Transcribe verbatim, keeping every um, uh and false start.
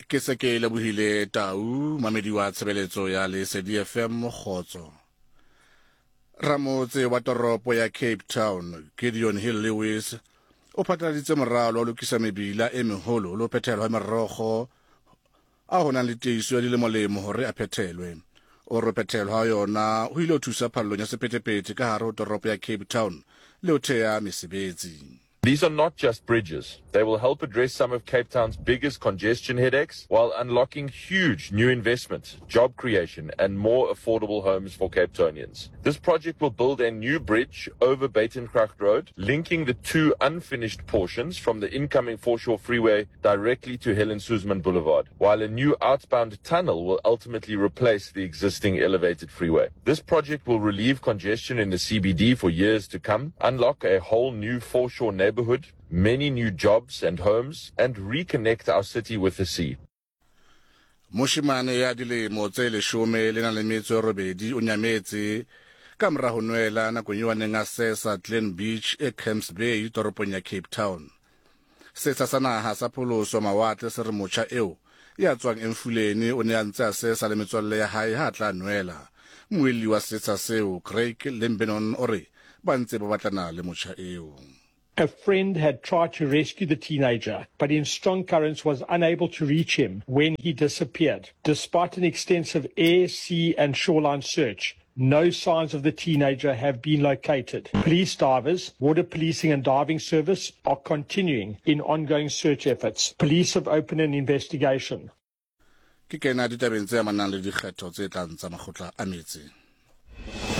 ke se ke lebohile Tau mamedi wa tshebeletso ya Lesedi F M Mogotso. Ramotse wa toropo ya Cape Town Gideon Hill Lewis o phatlaladitse moralo o lokisa mebila e meholo lo phethelwa merogo a hona le teiso ya dilemo lemo hore a phethelwe o re phethelwa yona ho ile o thusa phallong ya sephethephethe ka hare ho toropo ya Cape Town le o thea mesebetsi. These are not just bridges. They will help address some of Cape Town's biggest congestion headaches while unlocking huge new investment, job creation, and more affordable homes for Cape Townians. This project will build a new bridge over Batencraft Road, linking the two unfinished portions from the incoming Foreshore Freeway directly to Helen Suzman Boulevard, while a new outbound tunnel will ultimately replace the existing elevated freeway. This project will relieve congestion in the C B D for years to come, unlock a whole new Foreshore neighborhood, many new jobs and homes, and reconnect our city with the sea. Moshimane ya dilemo tse leshome le na le metso e robedi o nyametse ka mora ho nwela nakong eo a neng a sesa Glen Beach e Camps Bay toropong ya Cape Town. Setsa sa naha sa pholoso mawatle se re motjha eo ya tswang Emfuleni o ne a ntse a sesa le metswalle ya hae ha tla nwela. Moeli wa setsa seo Craig Lembenon o re ba ntse ba batlana le motjha eo. A friend had tried to rescue the teenager, but in strong currents was unable to reach him when he disappeared. Despite an extensive air, sea and shoreline search, no signs of the teenager have been located. Police divers, water policing and diving service are continuing in ongoing search efforts. Police have opened an investigation. Ke kena ditabeng tse amanang le dikgetho tse tlang tsa makgotla a metsi.